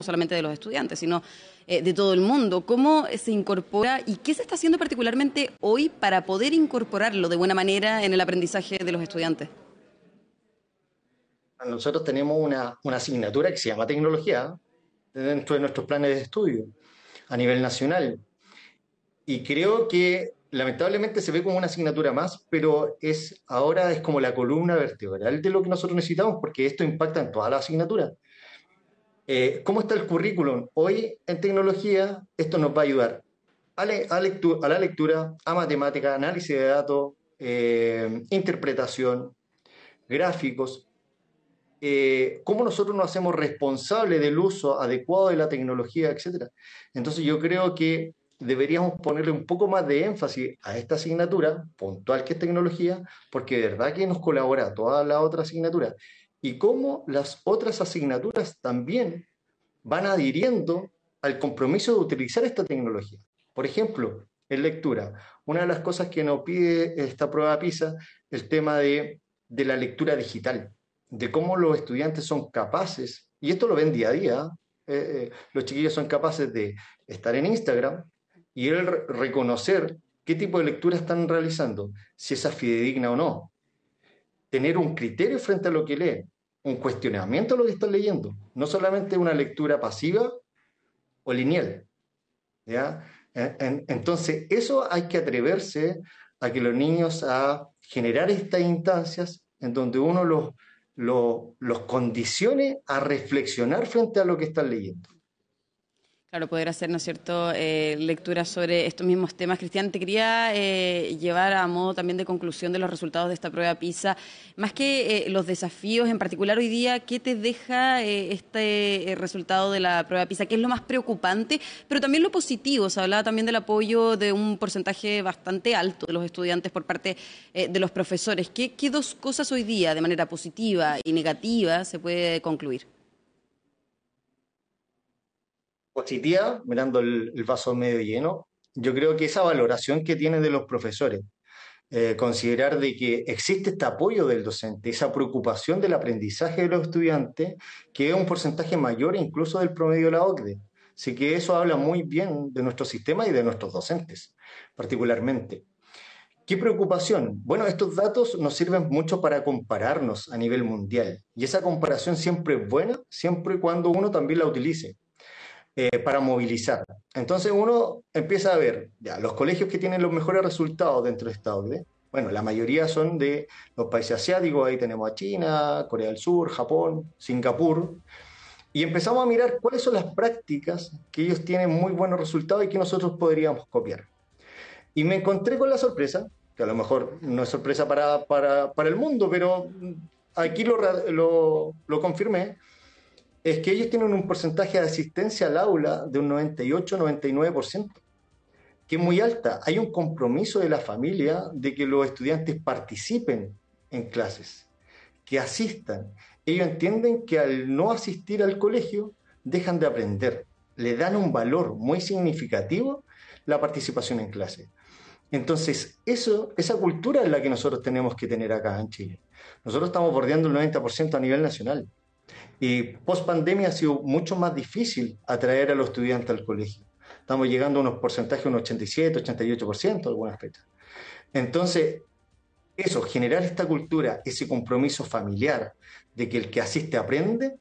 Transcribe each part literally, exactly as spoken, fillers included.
solamente de los estudiantes, sino eh, de todo el mundo. ¿Cómo se incorpora y qué se está haciendo particularmente hoy para poder incorporarlo de buena manera en el aprendizaje de los estudiantes? Nosotros tenemos una, una asignatura que se llama tecnología dentro de nuestros planes de estudio a nivel nacional. Y creo que lamentablemente se ve como una asignatura más, pero es, ahora es como la columna vertebral de lo que nosotros necesitamos, porque esto impacta en todas las asignaturas. Eh, ¿Cómo está el currículum? Hoy en tecnología esto nos va a ayudar a, le, a, lectu, a la lectura, a matemática, análisis de datos, eh, interpretación, gráficos, eh, cómo nosotros nos hacemos responsables del uso adecuado de la tecnología, etcétera. Entonces yo creo que deberíamos ponerle un poco más de énfasis a esta asignatura puntual que es tecnología, porque de verdad que nos colabora a todas las otras asignaturas. Y cómo las otras asignaturas también van adhiriendo al compromiso de utilizar esta tecnología. Por ejemplo, en lectura, una de las cosas que nos pide esta prueba PISA, el tema de, de la lectura digital, de cómo los estudiantes son capaces, y esto lo ven día a día, eh, eh, los chiquillos son capaces de estar en Instagram y el reconocer qué tipo de lectura están realizando, si esa es fidedigna o no, tener un criterio frente a lo que leen, un cuestionamiento a lo que están leyendo, no solamente una lectura pasiva o lineal. ¿Ya? Entonces, eso hay que atreverse a que los niños a generar estas instancias en donde uno los, los, los condicione a reflexionar frente a lo que están leyendo. Claro, poder hacer, ¿no es cierto?, eh, lecturas sobre estos mismos temas. Cristian, te quería eh, llevar a modo también de conclusión de los resultados de esta prueba PISA. Más que eh, los desafíos, en particular hoy día, ¿qué te deja eh, este eh, resultado de la prueba PISA? ¿Qué es lo más preocupante? Pero también lo positivo. Se hablaba también del apoyo de un porcentaje bastante alto de los estudiantes por parte eh, de los profesores. ¿Qué, qué dos cosas hoy día, de manera positiva y negativa, se puede concluir? Positiva, mirando el, el vaso medio lleno, yo creo que esa valoración que tienen de los profesores, eh, considerar de que existe este apoyo del docente, esa preocupación del aprendizaje de los estudiantes, que es un porcentaje mayor incluso del promedio de la OCDE. Así que eso habla muy bien de nuestro sistema y de nuestros docentes, particularmente. ¿Qué preocupación? Bueno, estos datos nos sirven mucho para compararnos a nivel mundial. Y esa comparación siempre es buena, siempre y cuando uno también la utilice eh, para movilizar. Entonces uno empieza a ver ya, los colegios que tienen los mejores resultados dentro de esta OCDE. Bueno, la mayoría son de los países asiáticos, ahí tenemos a China, Corea del Sur, Japón, Singapur, y empezamos a mirar cuáles son las prácticas que ellos tienen muy buenos resultados y que nosotros podríamos copiar. Y me encontré con la sorpresa, que a lo mejor no es sorpresa para, para, para el mundo, pero aquí lo, lo, lo confirmé, es que ellos tienen un porcentaje de asistencia al aula de un noventa y ocho a noventa y nueve por ciento, que es muy alta. Hay un compromiso de la familia de que los estudiantes participen en clases, que asistan. Ellos entienden que al no asistir al colegio dejan de aprender. Le dan un valor muy significativo la participación en clases. Entonces, eso, esa cultura es la que nosotros tenemos que tener acá en Chile. Nosotros estamos bordeando el noventa por ciento a nivel nacional. Y post pandemia ha sido mucho más difícil atraer a los estudiantes al colegio. Estamos llegando a unos porcentajes, un ochenta y siete, ochenta y ocho por ciento algunas fechas. Entonces, eso, generar esta cultura, ese compromiso familiar de que el que asiste aprende,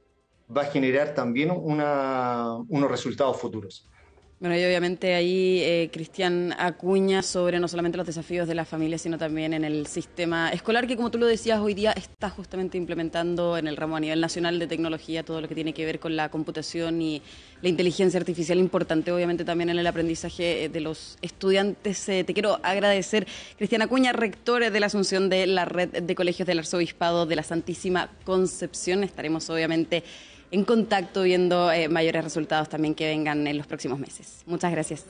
va a generar también una, unos resultados futuros. Bueno, y obviamente ahí eh, Cristian Acuña sobre no solamente los desafíos de la familia, sino también en el sistema escolar, que como tú lo decías, hoy día está justamente implementando en el ramo a nivel nacional de tecnología todo lo que tiene que ver con la computación y la inteligencia artificial, importante obviamente también en el aprendizaje de los estudiantes. Eh, te quiero agradecer, Cristian Acuña, rector de la Asunción de la Red de Colegios del Arzobispado de la Santísima Concepción. Estaremos obviamente en contacto viendo eh, mayores resultados también que vengan en los próximos meses. Muchas gracias.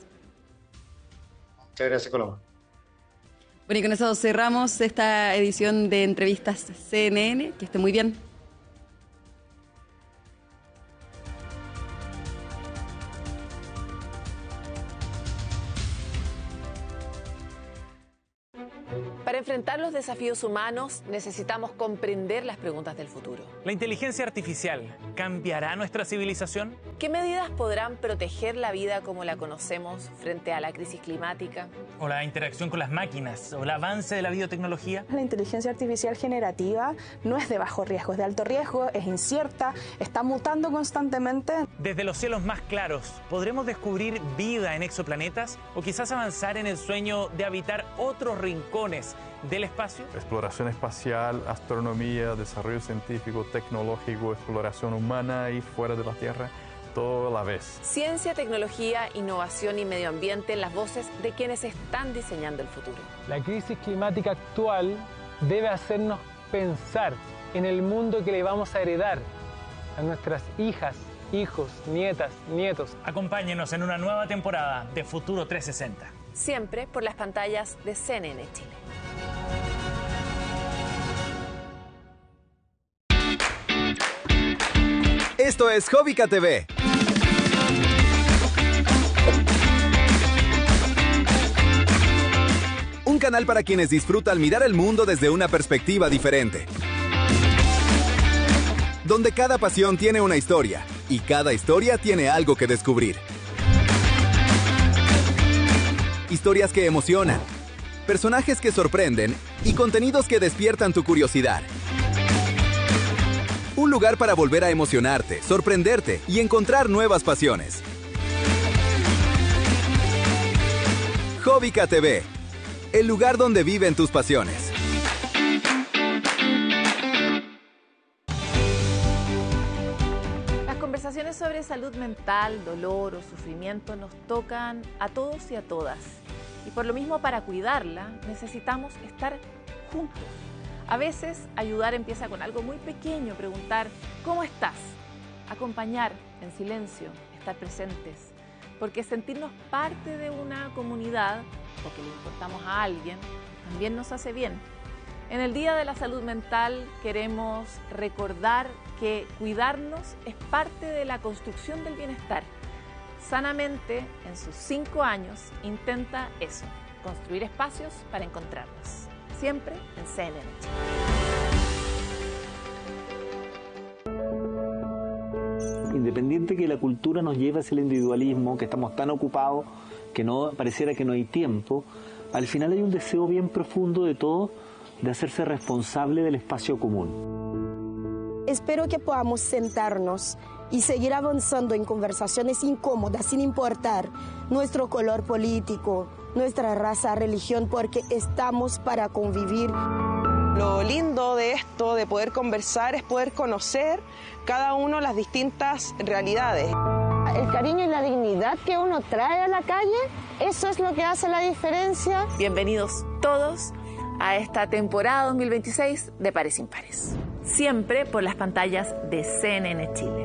Muchas gracias, Coloma. Bueno, y con eso cerramos esta edición de Entrevistas C N N. Que esté muy bien. Para enfrentar los desafíos humanos necesitamos comprender las preguntas del futuro. ¿La inteligencia artificial cambiará nuestra civilización? ¿Qué medidas podrán proteger la vida como la conocemos frente a la crisis climática? ¿O la interacción con las máquinas? ¿O el avance de la biotecnología? La inteligencia artificial generativa no es de bajo riesgo, es de alto riesgo, es incierta, está mutando constantemente. Desde los cielos más claros, ¿podremos descubrir vida en exoplanetas? ¿O quizás avanzar en el sueño de habitar otros rincones del espacio? Exploración espacial, astronomía, desarrollo científico, tecnológico, exploración humana y fuera de la Tierra, todo a la vez. Ciencia, tecnología, innovación y medio ambiente, las voces de quienes están diseñando el futuro. La crisis climática actual debe hacernos pensar en el mundo que le vamos a heredar a nuestras hijas, hijos, nietas, nietos. Acompáñenos en una nueva temporada de Futuro trescientos sesenta. Siempre por las pantallas de C N N Chile. Esto es Hobbica T V. Un canal para quienes disfrutan mirar el mundo desde una perspectiva diferente. Donde cada pasión tiene una historia y cada historia tiene algo que descubrir. Historias que emocionan, personajes que sorprenden y contenidos que despiertan tu curiosidad. Un lugar para volver a emocionarte, sorprenderte y encontrar nuevas pasiones. Hobbica T V, el lugar donde viven tus pasiones. Las conversaciones sobre salud mental, dolor o sufrimiento nos tocan a todos y a todas. Y por lo mismo, para cuidarla, necesitamos estar juntos. A veces, ayudar empieza con algo muy pequeño, preguntar, ¿cómo estás? Acompañar en silencio, estar presentes. Porque sentirnos parte de una comunidad, o que le importamos a alguien, también nos hace bien. En el Día de la Salud Mental queremos recordar que cuidarnos es parte de la construcción del bienestar. Sanamente, en sus cinco años, intenta eso, construir espacios para encontrarnos. Siempre en C N N Chile. Independiente que la cultura nos lleve hacia el individualismo, que estamos tan ocupados que no pareciera que no hay tiempo, al final hay un deseo bien profundo de todos de hacerse responsable del espacio común. Espero que podamos sentarnos y seguir avanzando en conversaciones incómodas sin importar nuestro color político, nuestra raza, religión, porque estamos para convivir. Lo lindo de esto, de poder conversar, es poder conocer cada uno las distintas realidades. El cariño y la dignidad que uno trae a la calle, eso es lo que hace la diferencia. Bienvenidos todos a esta temporada dos mil veintiséis de Pares Impares. Siempre por las pantallas de C N N Chile.